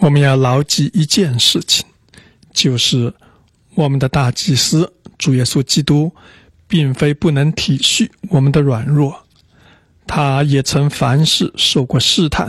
我们要牢记一件事情，就是我们的大祭司主耶稣基督并非不能体恤我们的软弱，他也曾凡事受过试探，